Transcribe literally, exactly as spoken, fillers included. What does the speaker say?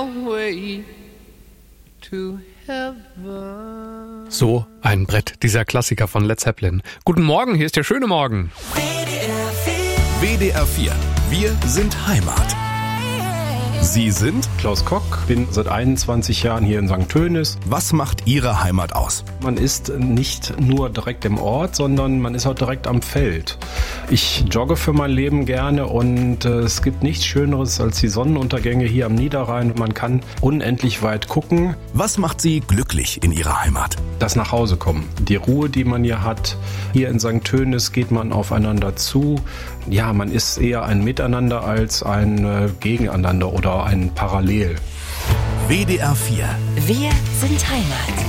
our way to heaven. So ein Brett, dieser Klassiker von Led Zeppelin. Guten Morgen, hier ist der schöne Morgen. W D R vier. Wir sind Heimat. Sie sind Klaus Kock, bin seit einundzwanzig Jahren hier in Sankt Tönis. Was macht Ihre Heimat aus? Man ist nicht nur direkt im Ort, sondern man ist auch direkt am Feld. Ich jogge für mein Leben gerne und äh, es gibt nichts Schöneres als die Sonnenuntergänge hier am Niederrhein. Man kann unendlich weit gucken. Was macht Sie glücklich in Ihrer Heimat? Das Nachhausekommen, die Ruhe, die man hier hat. Hier in Sankt Tönis geht man aufeinander zu. Ja, man ist eher ein Miteinander als ein äh, Gegeneinander oder ein Parallel. W D R vier. Wir sind Heimat.